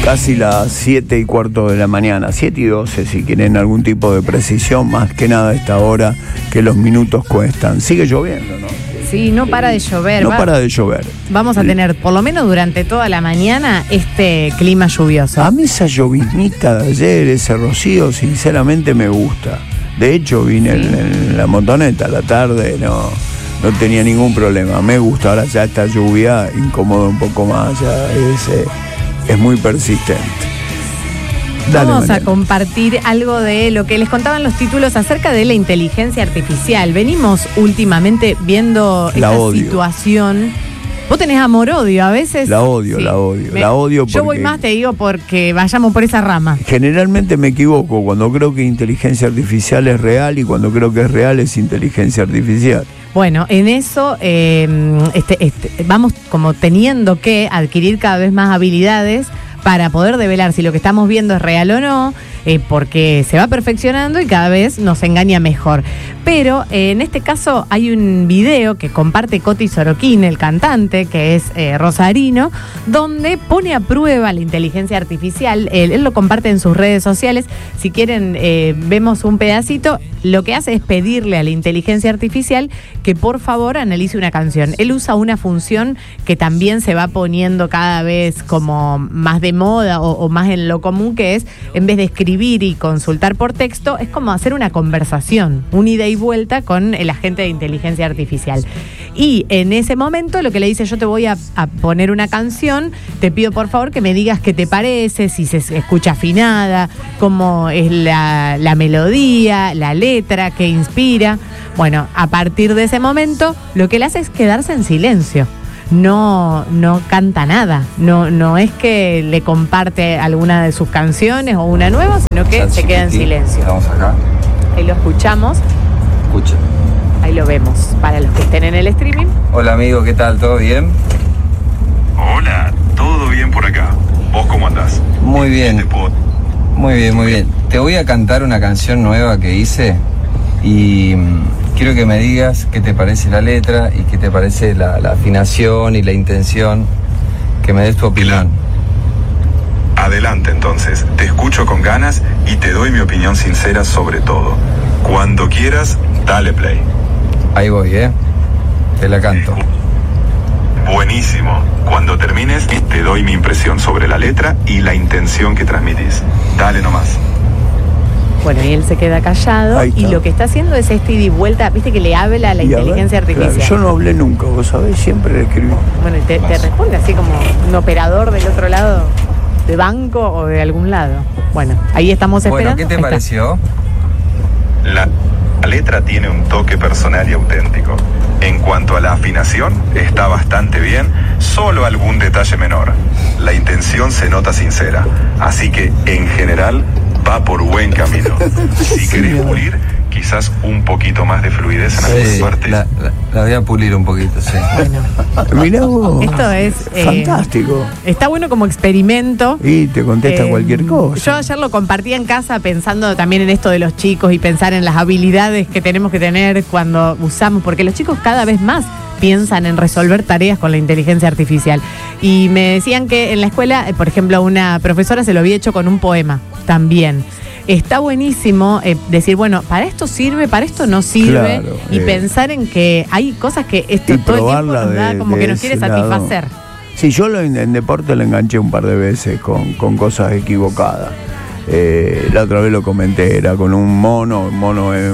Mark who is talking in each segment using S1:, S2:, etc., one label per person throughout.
S1: Casi las 7:15 de la mañana, 7:12 si quieren algún tipo de precisión, más que nada a esta hora que los minutos cuestan. Sigue lloviendo, ¿no?
S2: Sí, no para de llover.
S1: No para de llover.
S2: Vamos a tener, por lo menos durante toda la mañana, este clima lluvioso.
S1: A mí esa llovinita de ayer, ese rocío, sinceramente me gusta. De hecho, vine en la motoneta a la tarde, no tenía ningún problema. Me gusta. Ahora ya esta lluvia incomoda un poco más, ya es muy persistente. Dale,
S2: Vamos
S1: Mariana.
S2: a compartir algo de lo que les contaban los títulos acerca de la inteligencia artificial. Venimos últimamente viendo esta situación. Vos tenés amor-odio a veces.
S1: La odio, sí. La odio porque...
S2: Yo voy más, te digo, porque vayamos por esa rama.
S1: Generalmente me equivoco cuando creo que inteligencia artificial es real y cuando creo que es real es inteligencia artificial.
S2: Bueno, en eso vamos como teniendo que adquirir cada vez más habilidades para poder develar si lo que estamos viendo es real o no, porque se va perfeccionando y cada vez nos engaña mejor. Pero en este caso hay un video que comparte Coti Sorokin, el cantante, que es rosarino, donde pone a prueba la inteligencia artificial. Él lo comparte en sus redes sociales. Si quieren, vemos un pedacito. Lo que hace es pedirle a la inteligencia artificial que por favor analice una canción. Él usa una función que también se va poniendo cada vez como más de moda o más en lo común, que es, en vez de escribir y consultar por texto, es como hacer una conversación, un ida y vuelta con el agente de inteligencia artificial. Y en ese momento lo que le dice: yo te voy a poner una canción, te pido por favor que me digas qué te parece, si se escucha afinada, cómo es la melodía, la letra, qué inspira. Bueno, a partir de ese momento lo que él hace es quedarse en silencio. No canta nada, no es que le comparte alguna de sus canciones o una nueva, sino que se queda en silencio.
S3: Estamos acá.
S2: Ahí lo escuchamos.
S3: Escucha.
S2: Ahí lo vemos, para los que estén en el streaming.
S3: Hola amigo, ¿qué tal? ¿Todo bien?
S4: Hola, todo bien por acá. ¿Vos cómo andás?
S3: Muy bien. Muy bien, muy bien. Te voy a cantar una canción nueva que hice y quiero que me digas qué te parece la letra y qué te parece la afinación y la intención, que me des tu opinión.
S4: Adelante entonces, te escucho con ganas y te doy mi opinión sincera sobre todo. Cuando quieras, dale play.
S3: Ahí voy, te la canto.
S4: Buenísimo. Cuando termines, te doy mi impresión sobre la letra y la intención que transmitís. Dale nomás.
S2: Bueno, y él se queda callado y lo que está haciendo es ida y vuelta, viste que le habla a la inteligencia artificial.
S1: Claro, yo no hablé nunca, vos sabés, siempre le escribí.
S2: Bueno, y te responde así como un operador del otro lado, de banco o de algún lado. Bueno, ahí estamos esperando.
S3: Bueno, ¿qué te pareció?
S4: La letra tiene un toque personal y auténtico. En cuanto a la afinación, está bastante bien, solo algún detalle menor. La intención se nota sincera, así que en general va por buen camino. Si querés pulir, quizás un poquito más de fluidez en algunas partes.
S3: La voy a pulir un poquito, sí.
S2: Bueno,
S1: mirá vos.
S2: Esto es
S1: fantástico.
S2: Está bueno como experimento.
S1: Y te contesta cualquier cosa.
S2: Yo ayer lo compartí en casa pensando también en esto de los chicos y pensar en las habilidades que tenemos que tener cuando usamos, porque los chicos cada vez más piensan en resolver tareas con la inteligencia artificial. Y me decían que en la escuela, por ejemplo, una profesora se lo había hecho con un poema también. Está buenísimo decir, bueno, para esto sirve, para esto no sirve, claro, y pensar en que hay cosas que todo el tiempo nos da como que nos quiere satisfacer.
S1: Sí, yo en deporte lo enganché un par de veces con cosas equivocadas. La otra vez lo comenté, era con un mono es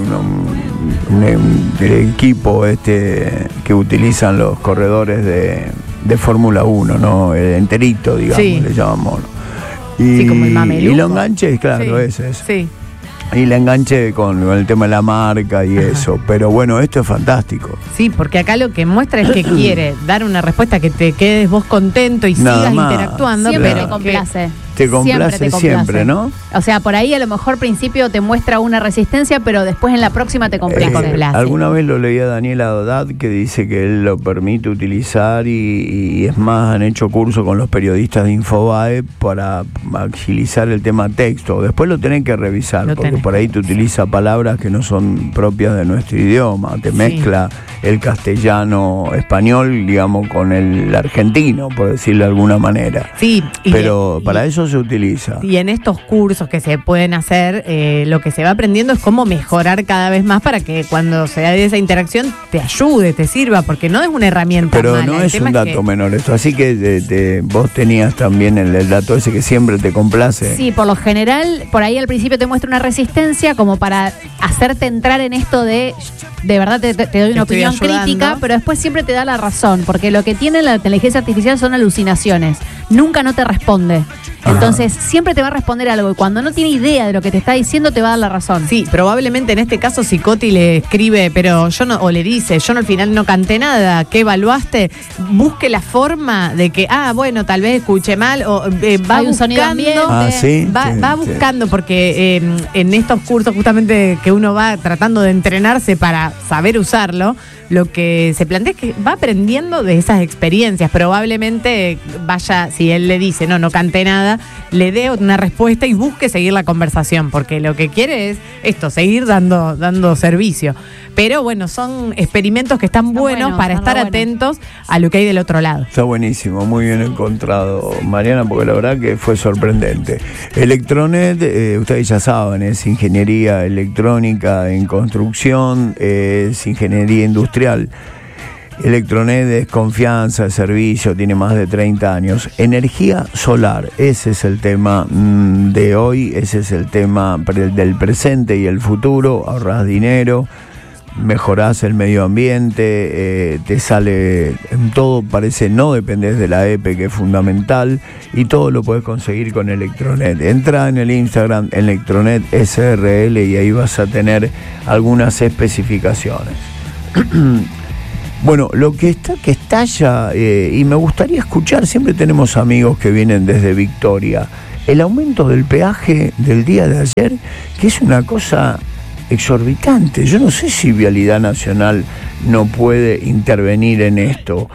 S1: un equipo que utilizan los corredores de Fórmula 1, ¿no? El enterito, digamos, sí. Le llaman mono.
S2: Sí, como el mameluco.
S1: Y lo enganché, claro,
S2: sí,
S1: ese es.
S2: Sí.
S1: Y la enganché con el tema de la marca y eso. Pero bueno, esto es fantástico.
S2: Sí, porque acá lo que muestra es que quiere dar una respuesta que te quedes vos contento y sigas interactuando.
S5: Siempre
S2: pero
S5: te complace.
S1: Te complace siempre, ¿no?
S5: O sea, por ahí a lo mejor principio te muestra una resistencia, pero después en la próxima te complace.
S1: Alguna vez lo leí a Daniel Haddad, que dice que él lo permite utilizar y es más, han hecho curso con los periodistas de Infobae para agilizar el tema texto. Después lo tenés que revisar, porque por ahí te utiliza palabras que no son propias de nuestro idioma. Te mezcla el castellano español, digamos, con el argentino, por decirlo de alguna manera.
S2: Sí.
S1: Pero para eso se utiliza.
S2: Y en estos cursos que se pueden hacer, lo que se va aprendiendo es cómo mejorar cada vez más para que cuando se dé esa interacción te ayude, te sirva, porque no es una herramienta
S1: Pero
S2: mala.
S1: no
S2: El
S1: es
S2: tema
S1: un dato menor esto. Así que vos tenías también el dato ese que siempre te complace.
S5: Sí, por lo general, por ahí al principio te muestra una resistencia como para hacerte entrar en esto de verdad te doy una opinión crítica, pero después siempre te da la razón, porque lo que tiene la inteligencia artificial son alucinaciones. Nunca no te responde. Entonces, siempre te va a responder algo y cuando no tiene idea de lo que te está diciendo te va a dar la razón.
S2: Sí, probablemente en este caso si Coti le escribe, pero yo no, o le dice, yo no, al final no canté nada, ¿qué evaluaste? Busque la forma de que, bueno, tal vez escuché mal, o va
S5: Hay un sonido ambiente.
S2: Va buscando, porque en estos cursos justamente que uno va tratando de entrenarse para saber usarlo, lo que se plantea es que va aprendiendo de esas experiencias. Probablemente vaya, si él le dice, no canté nada, le dé una respuesta y busque seguir la conversación, porque lo que quiere es esto, seguir dando servicio. Pero bueno, son experimentos que están buenos para estar atentos a lo que hay del otro lado.
S1: Está buenísimo, muy bien encontrado, Mariana, porque la verdad que fue sorprendente. Electronet, ustedes ya saben, es ingeniería electrónica en construcción, es ingeniería industrial. Electronet es confianza, es servicio, tiene más de 30 años. Energía solar, ese es el tema de hoy, ese es el tema del presente y el futuro. Ahorrás dinero, mejorás el medio ambiente, te sale, todo parece, no dependés de la EPE, que es fundamental, y todo lo podés conseguir con Electronet. Entra en el Instagram Electronet SRL y ahí vas a tener algunas especificaciones. Bueno, lo que estalla, y me gustaría escuchar, siempre tenemos amigos que vienen desde Victoria, el aumento del peaje del día de ayer, que es una cosa exorbitante. Yo no sé si Vialidad Nacional no puede intervenir en esto.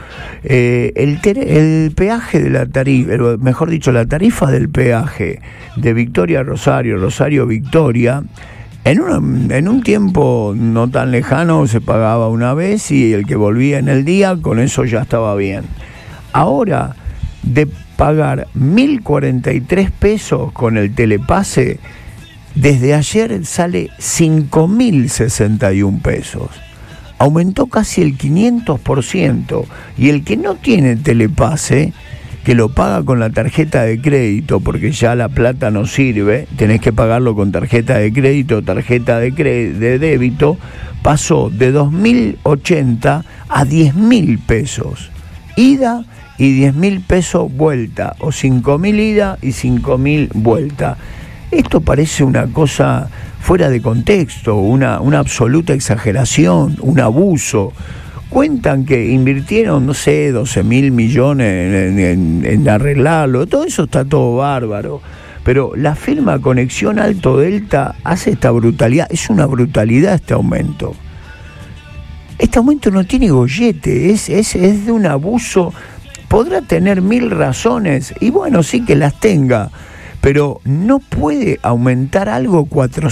S1: El peaje de la tarifa, mejor dicho, la tarifa del peaje de Victoria a Rosario, Rosario Victoria, en un tiempo no tan lejano se pagaba una vez y el que volvía en el día, con eso ya estaba bien. Ahora, de pagar 1.043 pesos con el telepase, desde ayer sale 5.061 pesos. Aumentó casi el 500%. Y el que no tiene telepase, que lo paga con la tarjeta de crédito, porque ya la plata no sirve, tenés que pagarlo con tarjeta de crédito, tarjeta de débito, pasó de 2.080 a 10.000 pesos. Ida y 10.000 pesos vuelta, o 5.000 ida y 5.000 vuelta. Esto parece una cosa fuera de contexto, una absoluta exageración, un abuso. Cuentan que invirtieron, 12.000 millones en arreglarlo. Todo eso está todo bárbaro. Pero la firma Conexión Alto Delta hace esta brutalidad. Es una brutalidad este aumento. Este aumento no tiene gollete. Es de un abuso. Podrá tener 1.000 razones. Y bueno, sí que las tenga. Pero no puede aumentar algo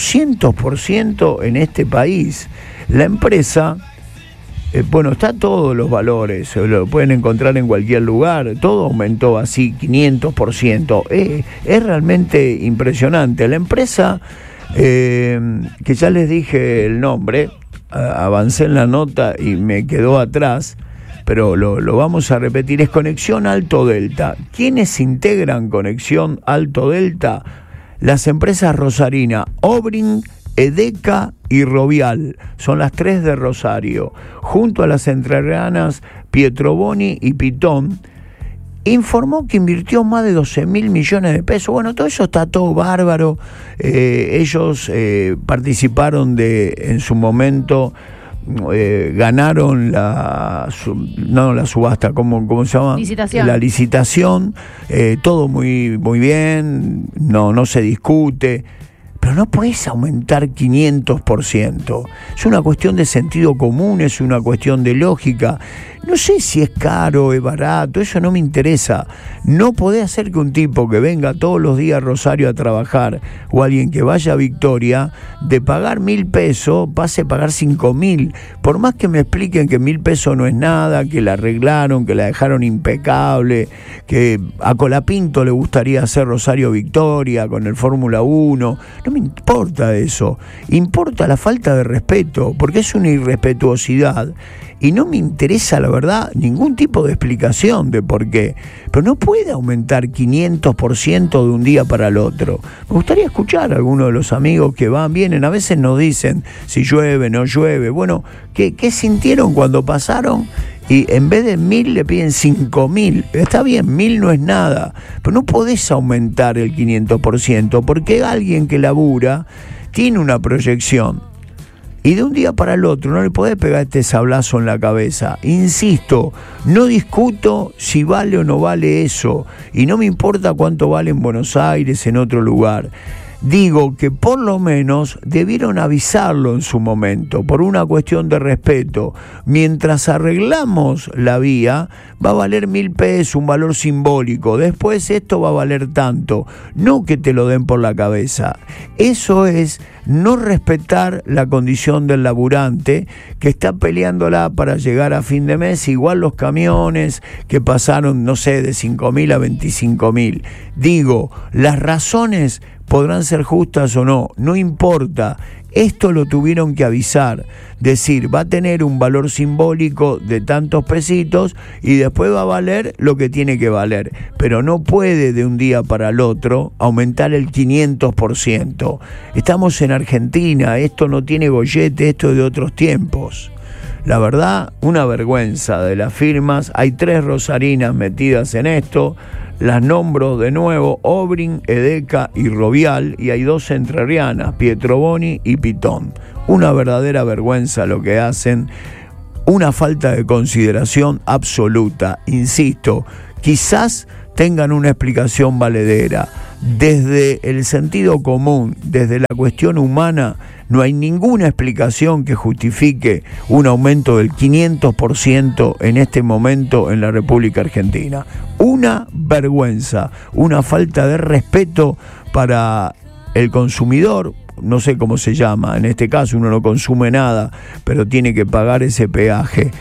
S1: 400% en este país. La empresa... está todos los valores, lo pueden encontrar en cualquier lugar, todo aumentó así 500%, es realmente impresionante. La empresa, que ya les dije el nombre, avancé en la nota y me quedó atrás, pero lo vamos a repetir, es Conexión Alto Delta. ¿Quiénes integran Conexión Alto Delta? Las empresas rosarinas Obrin, Edeca y Rovial, son las 3 de Rosario, junto a las entrerrianas Pietroboni y Pitón. Informó que invirtió más de 12.000 millones de pesos. Bueno, todo eso está todo bárbaro. Ellos participaron en su momento, ganaron la subasta, ¿cómo se llama?
S5: Licitación.
S1: La licitación, todo muy, muy bien, no se discute. pero no podés aumentar 500%. Es una cuestión de sentido común, es una cuestión de lógica. No sé si es caro, es barato, eso no me interesa. No podés hacer que un tipo que venga todos los días a Rosario a trabajar o alguien que vaya a Victoria, de pagar 1.000 pesos, pase a pagar 5.000. Por más que me expliquen que 1.000 pesos no es nada, que la arreglaron, que la dejaron impecable, que a Colapinto le gustaría hacer Rosario Victoria con el Fórmula 1, no me importa eso. Importa la falta de respeto, porque es una irrespetuosidad. Y no me interesa, la verdad, ningún tipo de explicación de por qué. Pero no puede aumentar 500% de un día para el otro. Me gustaría escuchar a algunos de los amigos que vienen. A veces nos dicen si llueve, no llueve. Bueno, ¿qué sintieron cuando pasaron? Y en vez de 1.000 le piden 5.000. Está bien, 1.000 no es nada. Pero no podés aumentar el 500%, porque alguien que labura tiene una proyección. Y de un día para el otro no le podés pegar este sablazo en la cabeza. Insisto, no discuto si vale o no vale eso. Y no me importa cuánto vale en Buenos Aires, en otro lugar. Digo que por lo menos debieron avisarlo en su momento, por una cuestión de respeto. Mientras arreglamos la vía, va a valer 1.000 pesos, un valor simbólico. Después esto va a valer tanto. No que te lo den por la cabeza. Eso es no respetar la condición del laburante que está peleándola para llegar a fin de mes. Igual los camiones que pasaron, no sé, de 5.000 a 25.000. Digo, las razones podrán ser justas o no, no importa. Esto lo tuvieron que avisar, decir, va a tener un valor simbólico de tantos pesitos y después va a valer lo que tiene que valer, pero no puede de un día para el otro aumentar el 500%. Estamos en Argentina, esto no tiene gollete, esto es de otros tiempos. La verdad, una vergüenza de las firmas. Hay 3 rosarinas metidas en esto. Las nombro de nuevo: Obrin, Edeca y Rovial. Y hay 2 entrerrianas, Pietroboni y Pitón. Una verdadera vergüenza lo que hacen. Una falta de consideración absoluta. Insisto, quizás tengan una explicación valedera. Desde el sentido común, desde la cuestión humana, no hay ninguna explicación que justifique un aumento del 500% en este momento en la República Argentina. Una vergüenza, una falta de respeto para el consumidor. No sé cómo se llama, en este caso uno no consume nada, pero tiene que pagar ese peaje.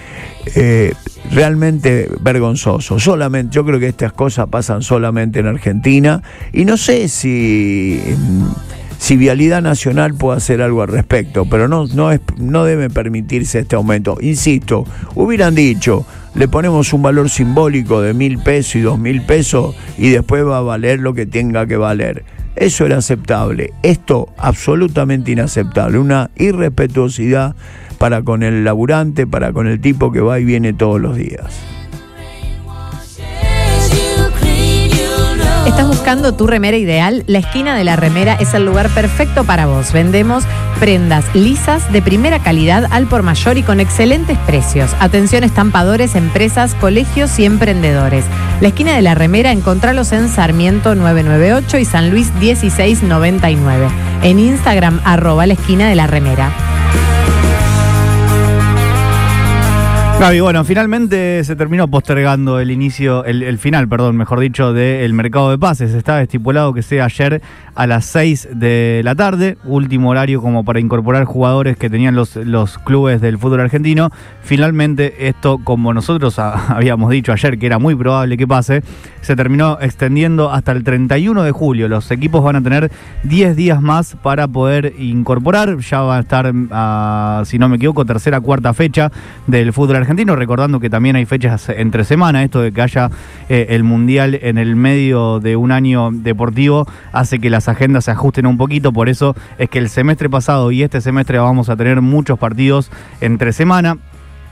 S1: Realmente vergonzoso. Solamente, yo creo que estas cosas pasan solamente en Argentina y no sé si Vialidad Nacional puede hacer algo al respecto, pero no debe permitirse este aumento. Insisto, hubieran dicho, le ponemos un valor simbólico de 1.000 pesos y 2.000 pesos y después va a valer lo que tenga que valer. Eso era aceptable. Esto absolutamente inaceptable. Una irrespetuosidad para con el laburante, para con el tipo que va y viene todos los días.
S2: ¿Estás buscando tu remera ideal? La Esquina de la Remera es el lugar perfecto para vos. Vendemos prendas lisas de primera calidad al por mayor y con excelentes precios. Atención estampadores, empresas, colegios y emprendedores. La Esquina de la Remera, encontralos en Sarmiento 998 y San Luis 1699. En Instagram, @la Esquina de la Remera.
S6: Gaby, bueno, finalmente se terminó postergando el final, mejor dicho, del mercado de pases. Estaba estipulado que sea ayer a las 6 de la tarde, último horario como para incorporar jugadores que tenían los clubes del fútbol argentino. Finalmente esto, como nosotros habíamos dicho ayer que era muy probable que pase, se terminó extendiendo hasta el 31 de julio. Los equipos van a tener 10 días más para poder incorporar. Ya va a estar, si no me equivoco, tercera, cuarta fecha del fútbol argentino. Recordando que también hay fechas entre semana. Esto de que haya el Mundial en el medio de un año deportivo hace que las agendas se ajusten un poquito. Por eso es que el semestre pasado y este semestre vamos a tener muchos partidos entre semana.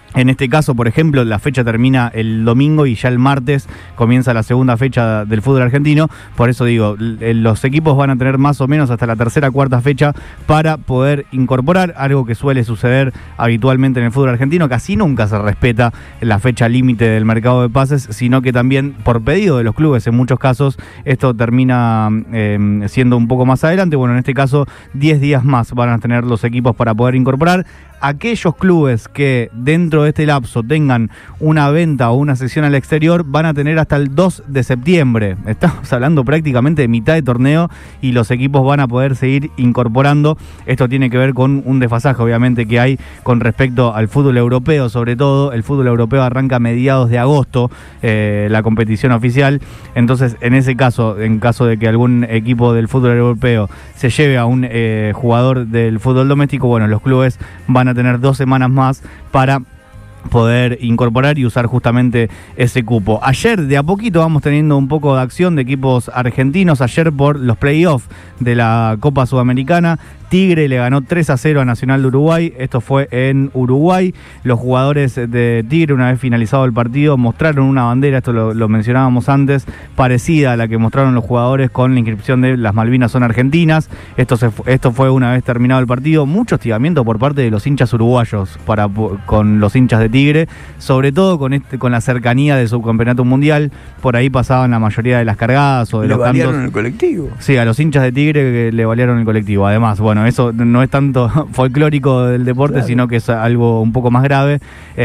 S6: En este caso, por ejemplo, la fecha termina el domingo y ya el martes comienza la segunda fecha del fútbol argentino. Por eso digo, los equipos van a tener más o menos hasta la tercera, cuarta fecha para poder incorporar, algo que suele suceder habitualmente en el fútbol argentino. Casi nunca se respeta la fecha límite del mercado de pases, sino que también por pedido de los clubes en muchos casos esto termina siendo un poco más adelante. Bueno, en este caso 10 días más van a tener los equipos para poder incorporar. Aquellos clubes que dentro de este lapso tengan una venta o una sesión al exterior van a tener hasta el 2 de septiembre. Estamos hablando prácticamente de mitad de torneo y los equipos van a poder seguir incorporando. Esto tiene que ver con un desfasaje, obviamente, que hay con respecto al fútbol europeo. Sobre todo, el fútbol europeo arranca a mediados de agosto, la competición oficial. Entonces, en ese caso, en caso de que algún equipo del fútbol europeo se lleve a un jugador del fútbol doméstico, bueno, los clubes van a tener 2 semanas más para poder incorporar y usar justamente ese cupo. Ayer de a poquito vamos teniendo un poco de acción de equipos argentinos. Ayer por los playoffs de la Copa Sudamericana, Tigre le ganó 3-0 a Nacional de Uruguay. Esto fue en Uruguay. Los jugadores de Tigre, una vez finalizado el partido, mostraron una bandera, esto lo mencionábamos antes, parecida a la que mostraron los jugadores con la inscripción de las Malvinas son argentinas. Esto fue una vez terminado el partido. Mucho hostigamiento por parte de los hinchas uruguayos con los hinchas de Tigre, sobre todo con la cercanía del subcampeonato mundial. Por ahí pasaban la mayoría de las cargadas o de los cantos. ¿Le
S1: balearon el colectivo?
S6: Sí, a los hinchas de Tigre que le balearon el colectivo. Además, bueno, eso no es tanto folclórico del deporte, claro, sino que es algo un poco más grave.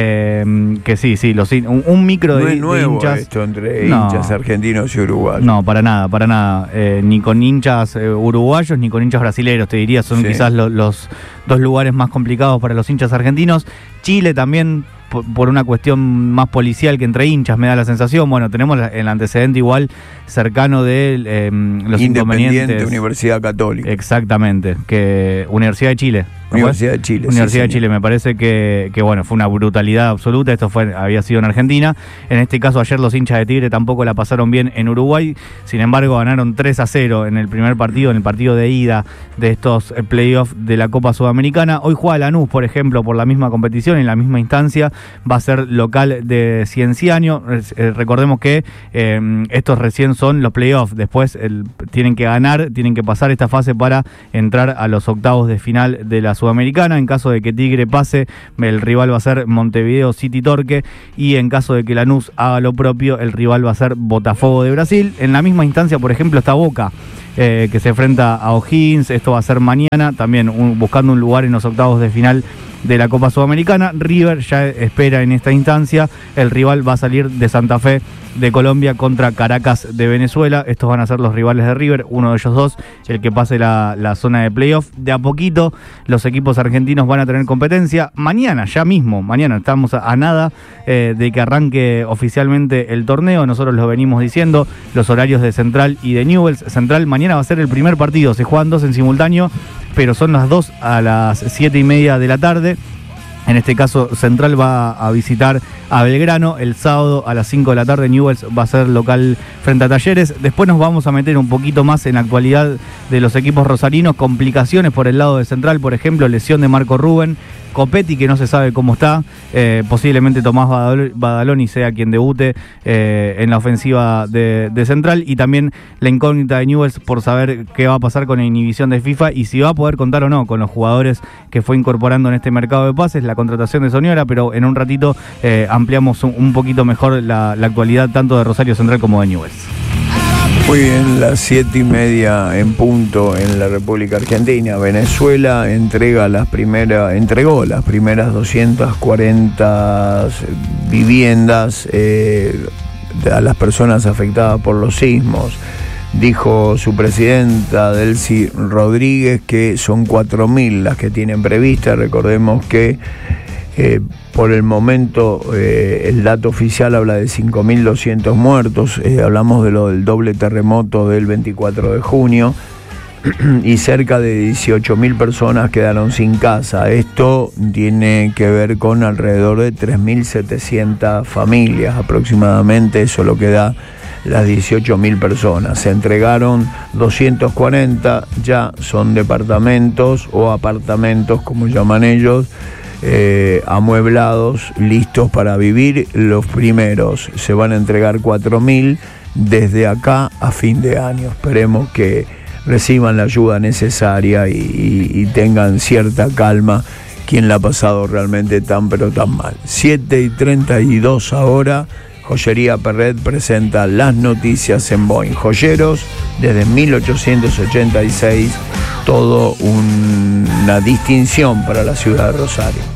S6: Que sí, un micro
S1: no
S6: de
S1: es nuevo
S6: hinchas.
S1: Esto entre hinchas argentinos y uruguayos.
S6: No, para nada. Ni con hinchas uruguayos ni con hinchas brasileños, te diría. Son quizás los dos lugares más complicados para los hinchas argentinos. Chile también, por una cuestión más policial que entre hinchas, me da la sensación. Bueno, tenemos el antecedente igual cercano de los inconvenientes.
S1: Universidad Católica.
S6: Exactamente, que Universidad de Chile.
S1: Universidad de Chile.
S6: Universidad de Chile, me parece que bueno, fue una brutalidad absoluta. Esto había sido en Argentina. En este caso, ayer los hinchas de Tigre tampoco la pasaron bien en Uruguay. Sin embargo, ganaron 3-0 en el primer partido, en el partido de ida de estos playoffs de la Copa Sudamericana. Hoy juega Lanús, por ejemplo, por la misma competición, en la misma instancia. Va a ser local de Cienciano. Recordemos que estos recién son los playoffs. Después tienen que ganar, tienen que pasar esta fase para entrar a los octavos de final de la Sudamericana. En caso de que Tigre pase, el rival va a ser Montevideo City Torque, y en caso de que Lanús haga lo propio, el rival va a ser Botafogo de Brasil. En la misma instancia, por ejemplo, está Boca, que se enfrenta a O'Higgins. Esto va a ser mañana, también buscando un lugar en los octavos de final de la Copa Sudamericana. River ya espera en esta instancia. El rival va a salir de Santa Fe de Colombia contra Caracas de Venezuela. Estos van a ser los rivales de River, uno de ellos dos, el que pase la zona de playoff. De a poquito los equipos argentinos van a tener competencia. Mañana estamos a nada de que arranque oficialmente el torneo. Nosotros lo venimos diciendo, los horarios de Central y de Newell's. Central mañana va a ser el primer partido, se juegan 2 en simultáneo, pero son las 2 a las 7:30 de la tarde. En este caso, Central va a visitar a Belgrano. El sábado a las 5 de la tarde, Newell's va a ser local frente a Talleres. Después nos vamos a meter un poquito más en la actualidad de los equipos rosarinos. Complicaciones por el lado de Central, por ejemplo, lesión de Marco Rubén. Copetti, que no se sabe cómo está. Posiblemente Tomás Badaloni sea quien debute en la ofensiva de Central. Y también la incógnita de Newell's por saber qué va a pasar con la inhibición de FIFA y si va a poder contar o no con los jugadores que fue incorporando en este mercado de pases, la contratación de Soñora. Pero en un ratito ampliamos un poquito mejor la actualidad tanto de Rosario Central como de Newell's.
S1: Muy bien, las 7:30 en punto en la República Argentina. Venezuela entregó las primeras 240 viviendas a las personas afectadas por los sismos. Dijo su presidenta Delcy Rodríguez que son 4.000 las que tienen previstas. Recordemos que por el momento el dato oficial habla de 5.200 muertos. Hablamos del doble terremoto del 24 de junio y cerca de 18.000 personas quedaron sin casa. Esto tiene que ver con alrededor de 3.700 familias aproximadamente. Eso es lo que da las 18.000 personas. Se entregaron 240, ya son departamentos o apartamentos, como llaman ellos, amueblados, listos para vivir. Los primeros se van a entregar 4.000 desde acá a fin de año. Esperemos que reciban la ayuda necesaria y tengan cierta calma quien la ha pasado realmente tan pero tan mal. 7:32 ahora. Joyería Perret presenta las noticias en Boeing. Joyeros desde 1886, todo una distinción para la ciudad de Rosario.